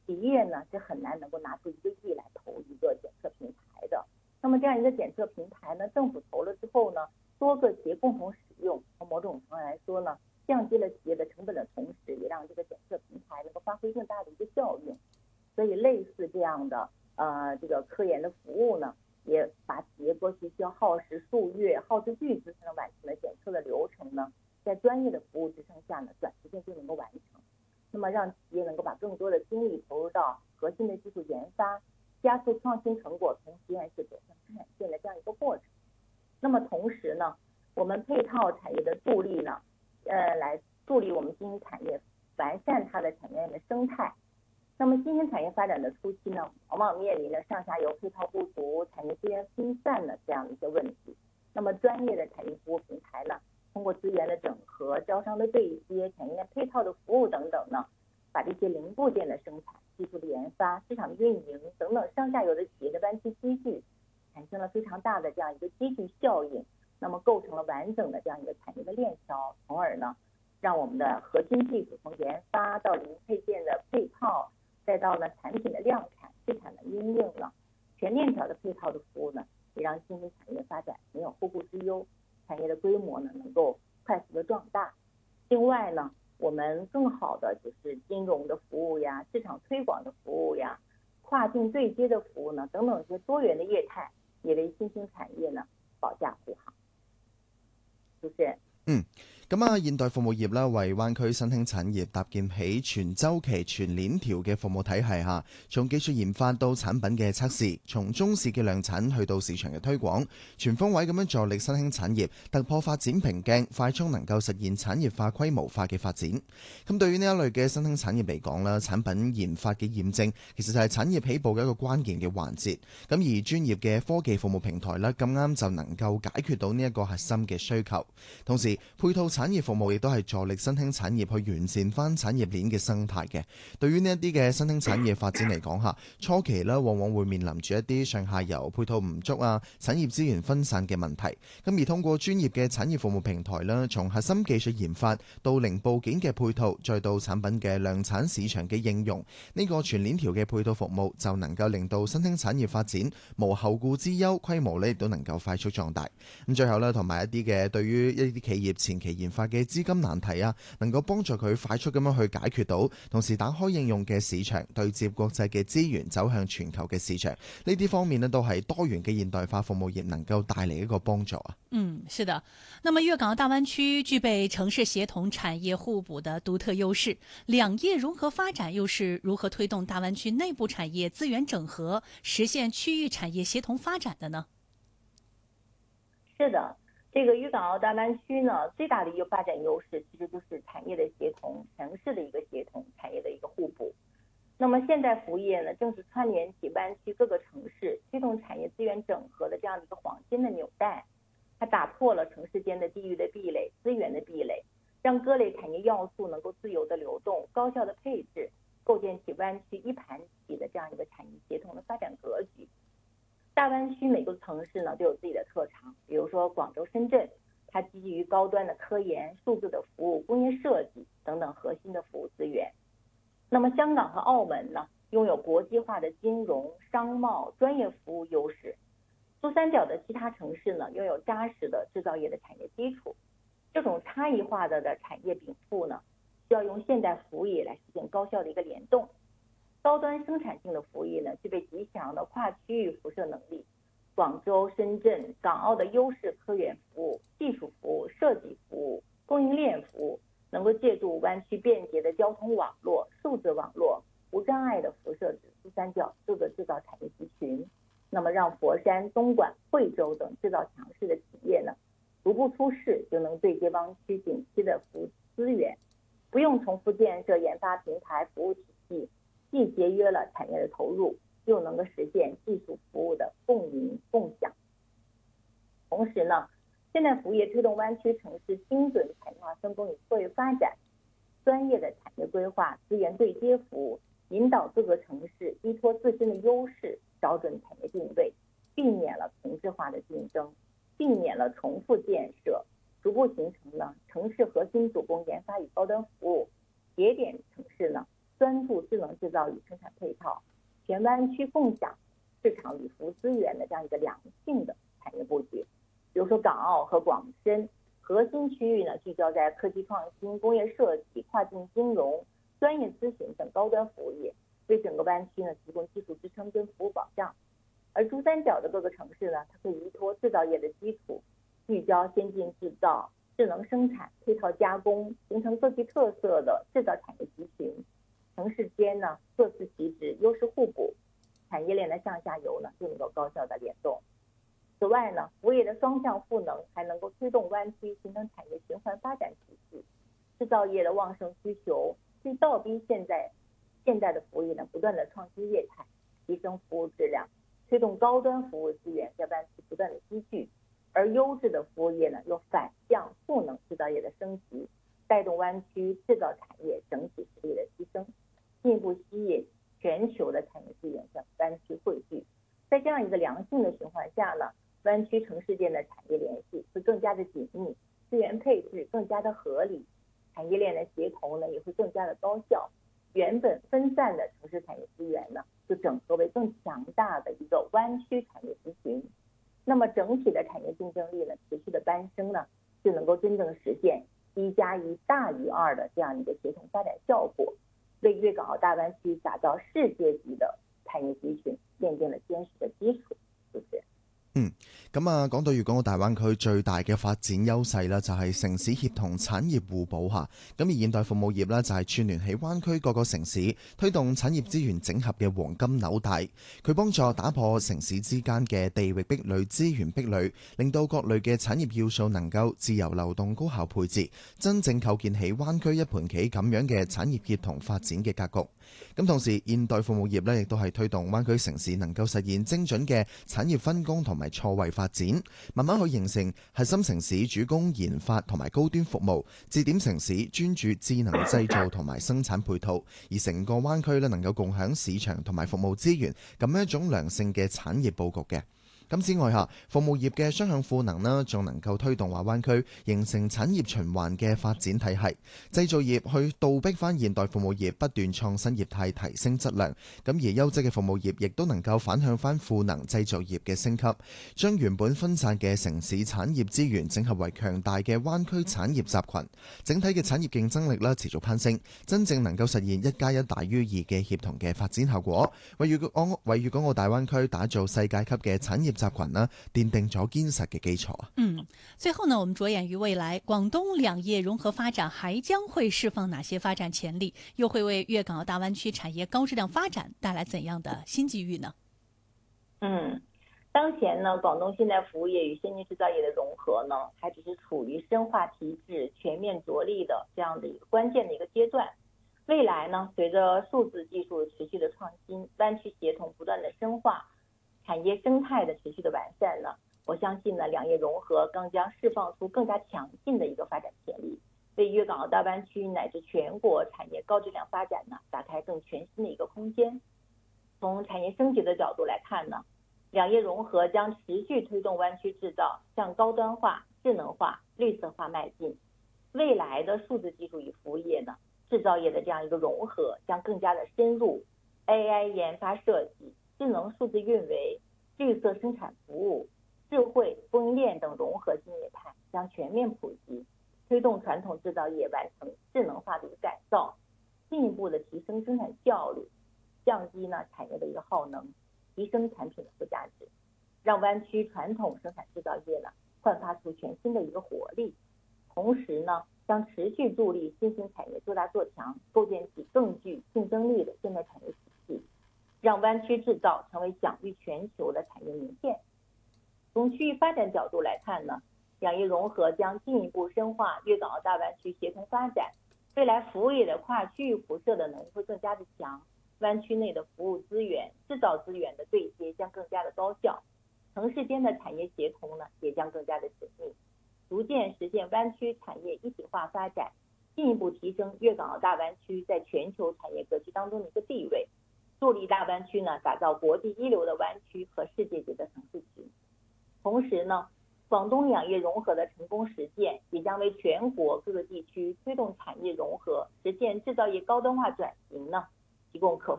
企业呢是很难能够拿出1个亿来投一个检测平台的。那么这样一个检测平台呢，政府投了之后呢，多个企业共同使用，从某种程度来说呢，降低了企业的成本的同时，也让这个检测平台能够发挥更大的一个效用。所以类似这样的这个科研的服务呢，也把企业过去需要耗时数月、耗资巨资才能完成的检测的流程呢，在专业的服务支撑下呢，短时间就能够完成。那么让企业能够把更多的精力投入到核心的技术研发，加速创新成果从实验室走向生产线的这样一个过程。那么同时呢，我们配套产业的助力呢，来助力我们新兴产业完善它的产业链的生态。那么新兴产业发展的初期呢，往往面临着上下游配套不足、产业资源分散的这样的一些问题。那么专业的产业服务平台呢，通过资源的整合、招商的对接、产业链配套的服务等等呢，把这些零部件的生产、技术的研发、市场的运营等等上下游的企业的湾区积聚，产生了非常大的这样一个积聚效应，那么构成了完整的这样一个产业的链条，从而呢，让我们的核心技术从研发到零配件的配套，再到呢产品的量产、市场的应用呢，全链条的配套的服务呢，也让新兴产业发展没有后顾之忧，产业的规模呢能够快速的壮大。另外呢，我们更好的就是金融的服务呀、市场推广的服务呀、跨境对接的服务呢等等一些多元的业态，也为新興產業呢保駕護航。主持人。 咁啊，現代服務業啦，為灣區新興產業搭建起全週期、全鏈條嘅服務體系下，從技術研發到產品嘅測試，從中試嘅量產去到市場嘅推廣，全方位咁樣助力新興產業突破發展瓶頸，快速能夠實現產業化、規模化嘅發展。咁對於呢一類嘅新興產業嚟講啦，產品研發嘅驗證其實就係產業起步嘅一個關鍵嘅環節。咁而專業嘅科技服務平台呢，咁啱就能夠解決到呢一個核心嘅需求。同時配套產業服務亦都係助力新興產業去完善翻產業鏈嘅生態嘅。對於呢一啲嘅新興產業發展嚟講下，初期呢往往會面臨住一啲上下游配套唔足啊、產業資源分散嘅問題。咁而通過專業嘅產業服務平台啦，從核心技術研發到零部件嘅配套，再到產品嘅量產市場嘅應用，呢個全鏈條嘅配套服務就能夠令到新興產業發展無後顧之憂，規模呢亦都能夠快速壯大。咁最後呢，同埋一啲嘅對於一啲企業前期研發嘅資金難題啊，能夠幫助佢快速咁樣去解決到，同時打開應用嘅市場，對接國際嘅資源，走向全球嘅市場。呢啲方面呢，都係多元嘅現代化服務業能夠帶嚟一個幫助啊。 是的。那麼粵港澳大灣區具備城市協同產業互補的獨特優勢，兩業融合發展又是如何推動大灣區內部產業資源整合，實現區域產業協同發展的呢？ 是的，這個粵港澳大灣區呢，最大的一個發展優勢其實就是產業的協同、城市的一個協同、產業的一個互補。那麼現代服務業呢，正是串聯起灣區各個城市，推動產業資源整合的這樣的一個黃金的紐帶。它打破了城市間的地域的壁壘、資源的壁壘，讓各類產業要素能夠自由的流動、高效的配置，構建起灣區一盤棋的這樣一個產業協同的發展格局。大灣區每個城市呢都有自己的特長，比如說廣州、深圳，它基於高端的科研、數字的服務、工業設計等等核心的服務資源。那麼香港和澳門呢，擁有國際化的金融、商貿、專業服務優勢。珠三角的其他城市呢，擁有扎實的製造業的產業基礎。這種差異化的產業稟賦呢，需要用現代服務業來實現高效的一個聯動。高端生產性的服務業呢，具備極強的跨區域輻射能力。廣州、深圳、港澳的優勢科研服務、技術服務、設計服務、供應鏈服務，能夠借助灣區便捷的交通網絡、數字網絡、無障礙的輻射珠三角各個製造產業集群。那麼讓佛山、東莞、惠州等製造強勢的企業呢，逐步出世，就能對接灣區景氣的服務資源，不用重複建設研發平台服務體系，既節約了產業的投入，又能夠實現技術服務的共贏共享。同時呢，現代服務業推動灣區城市精準產業化分工與策略發展，專業的產業規劃、資源對接服務，引導各個城市依託自身的優勢，找準產業定位，避免了同質化的競爭，避免了重複建設，逐步形成了城市核心主攻研發與高端服務，節點城市呢专注智能制造与生产配套，全湾区共享市场与服务资源的这样一个良性的产业布局。比如说港澳和广深核心区域呢，聚焦在科技创新、工业设计、跨境金融、专业咨询等高端服务业，为整个湾区呢提供技术支撑跟服务保障。而珠三角的各个城市呢，它可以依托制造业的基础，聚焦先进制造、智能生产、配套加工，形成各具特色的制造产业集群。城市间呢各司其职，优势互补，产业链的上下游呢就能够高效的联动。此外呢，服务业的双向赋能还能够推动湾区形成产业循环发展体系。制造业的旺盛需求，对倒逼现代的服务业呢不断的创新业态，提升服务质量，推动高端服务资源在湾区不断的积聚。而优质的服务业呢又反向赋能制造业的升级，带动湾区制造产业整体实力的提升，进一步吸引全球的产业资源向湾区汇聚。在这样一个良性的循环下呢，湾区城市间的产业联系会更加的紧密，资源配置更加的合理，产业链的协同呢也会更加的高效。原本分散的城市产业资源呢，就整合为更强大的一个湾区产业集群。那么整体的产业竞争力呢持续的攀升呢，就能够真正实现1+1大于2的这样一个协同发展效果，为粤港澳大湾区打造世界级的產業集群奠定了堅實嘅基礎，是不是？ 咁講到粵港澳大灣區最大嘅發展優勢啦，就係城市協同產業互補嚇。咁而現代服務業呢，就係串聯起灣區各個城市，推動產業資源整合嘅黃金紐帶。佢幫助打破城市之間嘅地域壁壘、資源壁壘，令到各類嘅產業要素能夠自由流動、高效配置，真正構建起灣區一盤棋咁樣嘅產業協同發展嘅格局。咁同時，現代服務業呢，亦都係推動灣區城市能夠實現精準嘅產業分工同埋錯位發展，慢慢去形成核心城市主攻研發同埋高端服務，節點城市專注智能製造同埋生產配套，而成個灣區呢，能夠共享市場同埋服務資源，咁樣一種良性嘅產業佈局嘅。咁此外服務業嘅雙向賦能呢，仲能夠推動華灣區形成產業循環嘅發展體系，製造業去倒逼翻現代服務業不斷創新業態，提升質量。咁而優質嘅服務業亦都能夠反向翻賦能製造業嘅升級，將原本分散嘅城市產業資源整合為強大嘅灣區產業集群，整體嘅產業競爭力持續攀升，真正能夠實現1+1大於2嘅協同嘅發展效果，為粵港澳大灣區打造世界級嘅產業集群呢，奠定咗堅實嘅基礎。 最後呢，我們着眼於未來，廣東兩業融合發展還將會釋放哪些發展潛力，又會為粵港澳大灣區產業高質量發展帶來怎樣的新機遇呢？ 當前呢，廣東現代服務業與先進製造業的融合呢，還只是處於深化提質、全面着力的這樣的一個關鍵的一個階段。未來呢，隨着數字技術持續的創新，灣區協同不斷的深化，產業生態的持續的完善呢，我相信呢，兩業融合更將釋放出更加強勁的一個發展潛力，為粵港澳大灣區乃至全國產業高質量發展呢，打開更全新的一個空間。從產業升級的角度來看呢，兩業融合將持續推動灣區製造向高端化、智能化、綠色化邁進。未來的數字技術與服務業呢，製造業的這樣一個融合將更加的深入 ，AI 研發設計、智能數字運維、綠色生產服務、智慧供應鏈等融合新業態將全面普及，推動傳統製造業完成智能化的一個改造，進一步的提升生產效率，降低呢產業的一個耗能，提升產品的附加值，讓灣區傳統生產製造業呢煥發出全新的一個活力。同時呢，將持續助力新興產業做大做強，構建起更具競爭力的現代產業體系，讓灣區製造成為享譽全球的產業名片。從區域發展角度來看呢，兩業融合將進一步深化粵港澳大灣區協同發展，未來服務業的跨區域輻射的能力會更加的強，灣區內的服務資源、製造資源的對接將更加的高效，城市間的產業協同呢也將更加的緊密，逐漸實現灣區產業一體化發展，進一步提升粵港澳大灣區在全球產業格局當中的一個地位，助力大灣區呢打造國際一流的灣區和世界級的城市群。同時呢， 广东两业融合的成功实践，也将为全国各个地区推动产业融合、实现制造业高端化转型呢，提供可